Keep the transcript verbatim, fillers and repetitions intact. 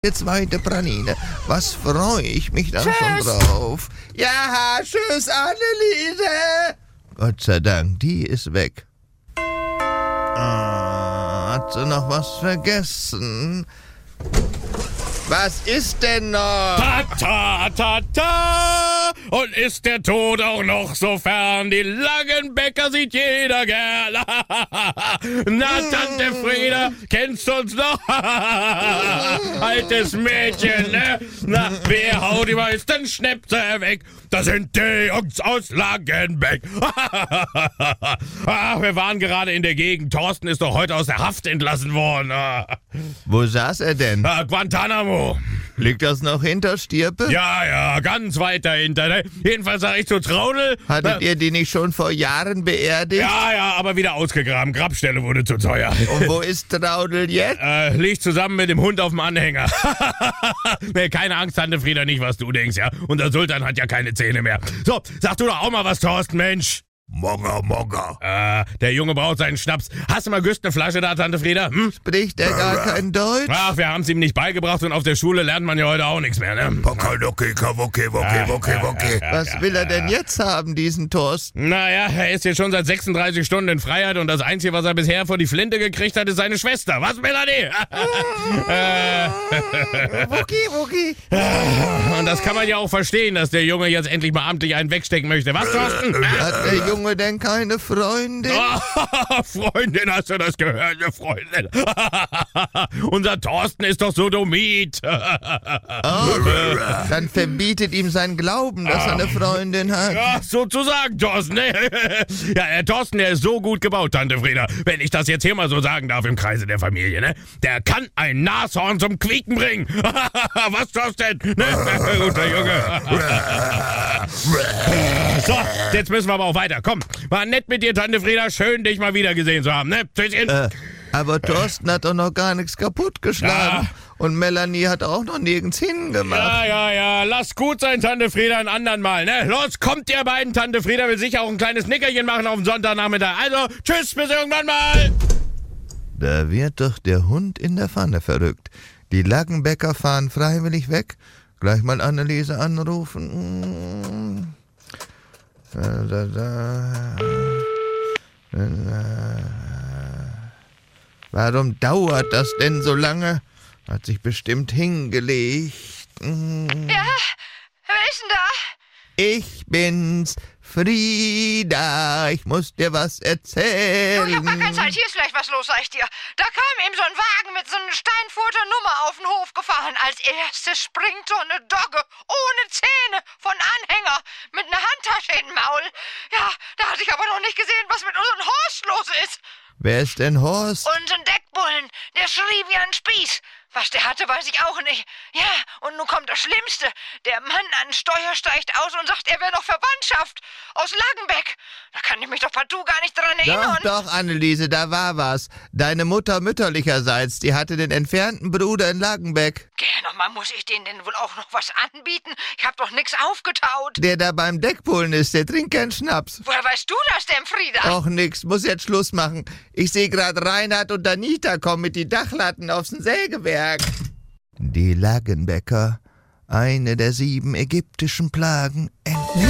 Die zweite Praline. Was freue ich mich dann Tschüss. schon drauf. Ja, tschüss, Anneliese. Gott sei Dank, die ist weg. Ah, hat sie noch was vergessen? Was ist denn noch? Ta, ta, ta, ta! Und ist der Tod auch noch so fern? Die Langenbecker sieht jeder gern. Na, Tante Frieda, kennst du uns noch? Altes Mädchen, ne? Na, wer haut die meisten Schnäpse weg? Das sind die Jungs aus Langenbeck. Ach, wir waren gerade in der Gegend. Thorsten ist doch heute aus der Haft entlassen worden. Wo saß er denn? Ah, Guantanamo. Liegt das noch hinter Stirpe? Ja, ja, ganz weit dahinter. Ne? Jedenfalls sag ich zu Traudel. Hattet na, ihr die nicht schon vor Jahren beerdigt? Ja, ja, aber wieder ausgegraben. Grabstelle wurde zu teuer. Und wo ist Traudel jetzt? Äh, liegt zusammen mit dem Hund auf dem Anhänger. Nee, keine Angst, Tante Frieda, nicht, was du denkst, ja. Und der Sultan hat ja keine Zähne mehr. So, sag du doch auch mal was, Thorsten, Mensch. Mogger, Mogger. Äh, der Junge braucht seinen Schnaps. Hast du mal Güst eine Flasche da, Tante Frieda? Hm? Spricht er gar kein Deutsch? Ach, wir haben's ihm nicht beigebracht und auf der Schule lernt man ja heute auch nichts mehr, ne? Pokadoki, Kawoki, Woki, Woki, Woki. Was will er denn jetzt haben, diesen Thorsten? Naja, er ist jetzt schon seit sechsunddreißig Stunden in Freiheit und das Einzige, was er bisher vor die Flinte gekriegt hat, ist seine Schwester. Was, Melanie? äh, Woki, Woki. und das kann man ja auch verstehen, dass der Junge jetzt endlich mal amtlich einen wegstecken möchte. Was, Thorsten? Hat der Junge denn keine Freundin? Oh, Freundin, hast du das gehört, eine Freundin? Unser Thorsten ist doch Sodomit. Oh, dann verbietet ihm sein Glauben, dass er eine Freundin hat. Ja, sozusagen, Thorsten. Ne? Ja, der Thorsten, der ist so gut gebaut, Tante Frieda. Wenn ich das jetzt hier mal so sagen darf im Kreise der Familie, ne? Der kann ein Nashorn zum Quieken bringen. Was, Thorsten? Ne? Guter Junge. So, jetzt müssen wir aber auch weiter. Komm, war nett mit dir, Tante Frieda. Schön, dich mal wieder gesehen zu haben, ne? Tschüsschen. Äh, aber Thorsten hat doch noch gar nichts kaputtgeschlagen. Ja. Und Melanie hat auch noch nirgends hingemacht. Ja, ja, ja. Lass gut sein, Tante Frieda, ein andern Mal, ne? Los, kommt ihr beiden. Tante Frieda will sicher auch ein kleines Nickerchen machen auf den Sonntagnachmittag. Also, tschüss, bis irgendwann mal. Da wird doch der Hund in der Pfanne verrückt. Die Langenbecker fahren freiwillig weg. Gleich mal Anneliese anrufen. Da, da, da. Da, da. Warum dauert das denn so lange? Hat sich bestimmt hingelegt. Ja, wer ist denn da? Ich bin's, Frieda. Ich muss dir was erzählen. Du, ich hab gar keine Zeit. Hier ist vielleicht was los, sag ich dir. Da kam eben so ein Wagen mit so einer Steinfurter Nummer auf den Hof gefahren. Als erstes springt so eine Dogge ohne Zähne von Anhänger mit einer Handtasche im Maul. Ja, da hatte ich aber noch nicht gesehen, was mit unserem Horst los ist. Wer ist denn Horst? Unseren Deckbullen, der schrie wie ein Spieß. Was der hatte, weiß ich auch nicht. Ja, und nun kommt das Schlimmste. Der Mann an Steuer steigt aus und sagt, er wäre noch Verwandtschaft aus Langenbeck. Da kann ich mich doch partout gar nicht dran erinnern. Doch, doch, Anneliese, da war was. Deine Mutter mütterlicherseits, die hatte den entfernten Bruder in Langenbeck. Geh, nochmal, muss ich denen denn wohl auch noch was anbieten? Ich hab doch nix aufgetaut. Der da beim Deckpullen ist, der trinkt keinen Schnaps. Woher weißt du das denn, Frieda? Och, nix, muss jetzt Schluss machen. Ich sehe gerade Reinhard und Anita kommen mit die Dachlatten aufs Sägewerk. Die Langenbecker, eine der sieben ägyptischen Plagen, endet.